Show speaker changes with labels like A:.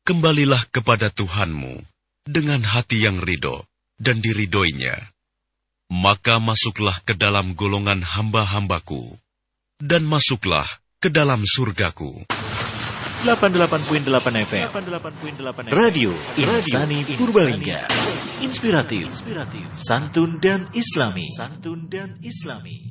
A: kembalilah kepada Tuhanmu dengan hati yang ridho dan diridhoinya. Maka masuklah ke dalam golongan hamba-hambaku, dan masuklah ke dalam surgaku.
B: 88.8 FM Radio Insani Purbalingga. Inspiratif, santun dan islami.